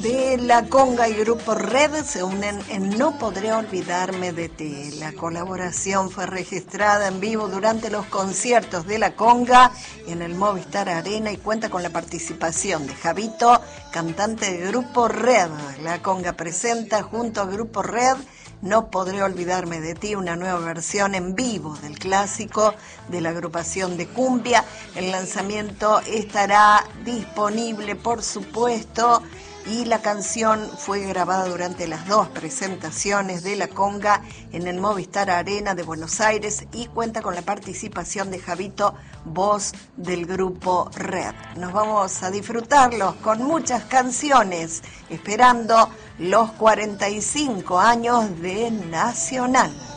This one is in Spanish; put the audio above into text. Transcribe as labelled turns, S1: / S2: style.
S1: de La Conga y Grupo Red se unen en No Podré Olvidarme de Ti. La colaboración fue registrada en vivo durante los conciertos de La Conga en el Movistar Arena y cuenta con la participación de Javito, cantante de Grupo Red. La Conga presenta junto a Grupo Red No Podré Olvidarme de Ti, una nueva versión en vivo del clásico de la agrupación de cumbia. El lanzamiento estará disponible, por supuesto, y la canción fue grabada durante las 2 presentaciones de La Conga en el Movistar Arena de Buenos Aires y cuenta con la participación de Javito, voz del Grupo Red. Nos vamos a disfrutarlos con muchas canciones, esperando los 45 años de Nacional.